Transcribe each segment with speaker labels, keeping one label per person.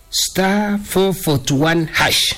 Speaker 1: star 441 hash.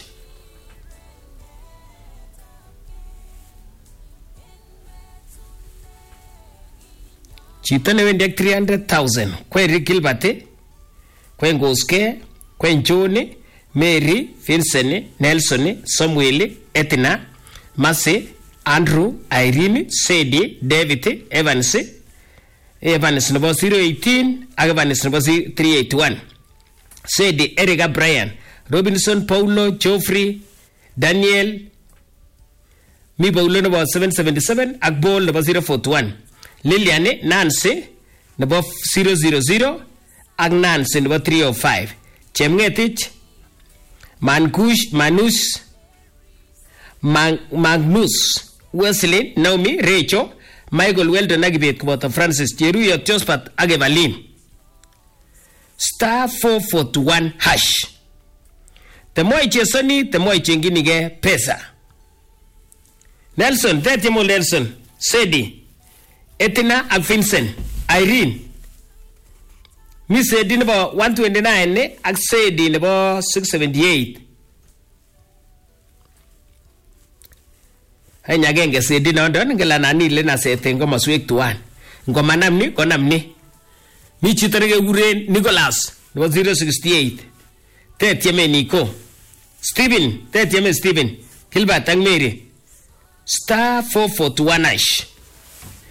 Speaker 1: Chito newendi ak 300,000 kwe Gilbert, kwe Ngoske, kwe Njoni, Mary, Vincent, Nelson, Samuel, Etina, Masi, Andrew, Irene, Sadie, David, Evans number 018, Evans number 381. Sadie, Erica, Brian, Robinson, Paulo, Geoffrey, Daniel, Mi Paulo number 777, Akbol number 041. Liliane, Nancy, number 000, Ag Nancy, number 305. Chemngetich, Magnus, Wesley, Naomi, Rachel, Michael Weldon, Agibet, Kubota, Francis, Jeruya, Jospat, Agevalin. Star 441 hash. Temoi chesoni, temoi chenginige pesa. Nelson, Tetimo Nelson, Sedi, Etina ak Vincent, Irene. Miss Sedi number 129 ak Sedi number 678. Hay nyagenge Sedi nondon ngela nani le na sete ngoma swek tuan. Ngoma namni ko namni. Mi chitarege uren Nicholas number 068. Tetieme Nico. Stephen, Tetieme Stephen. Gilbert ak Mary. Star 441 hash.